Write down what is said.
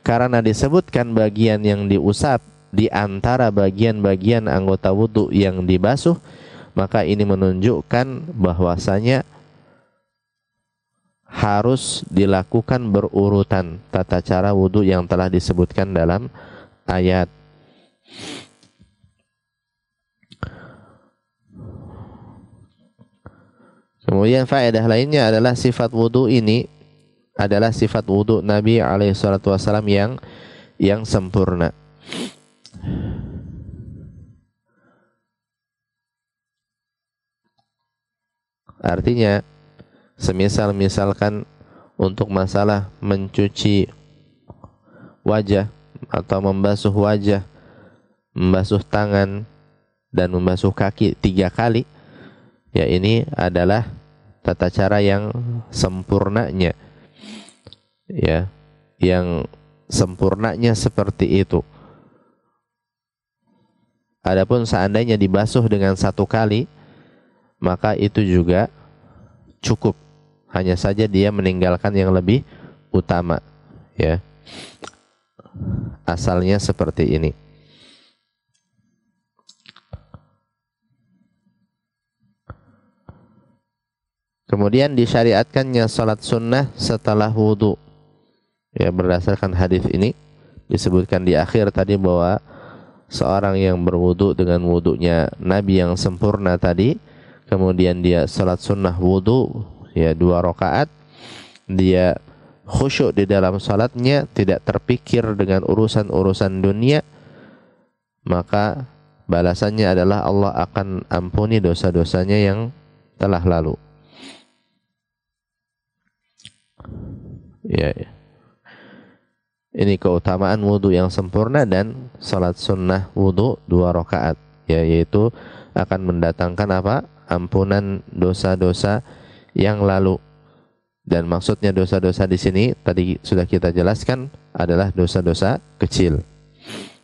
karena disebutkan bagian yang diusap di antara bagian-bagian anggota wudu yang dibasuh, maka ini menunjukkan bahwasanya harus dilakukan berurutan tata cara wudu yang telah disebutkan dalam ayat. Kemudian faedah lainnya adalah sifat wudu ini adalah sifat wudu Nabi SAW yang sempurna. Artinya, misalkan untuk masalah mencuci wajah atau membasuh wajah, membasuh tangan, dan membasuh kaki 3 kali, ya ini adalah tata cara yang sempurnanya, ya, yang sempurnanya seperti itu. Adapun seandainya dibasuh dengan 1 kali, maka itu juga cukup. Hanya saja dia meninggalkan yang lebih utama, ya. Asalnya seperti ini. Kemudian disyariatkannya salat sunnah setelah wudu. Ya, berdasarkan hadis ini disebutkan di akhir tadi bahwa seorang yang berwudu dengan wudunya Nabi yang sempurna tadi, kemudian dia salat sunnah wudu, ya 2 rakaat, dia khusyuk di dalam salatnya, tidak terpikir dengan urusan-urusan dunia, maka balasannya adalah Allah akan ampuni dosa-dosanya yang telah lalu. Ya, ya. Ini keutamaan wudu yang sempurna dan salat sunnah wudu 2 rakaat, ya, yaitu akan mendatangkan apa? Ampunan dosa-dosa yang lalu. Dan maksudnya dosa-dosa di sini tadi sudah kita jelaskan adalah dosa-dosa kecil.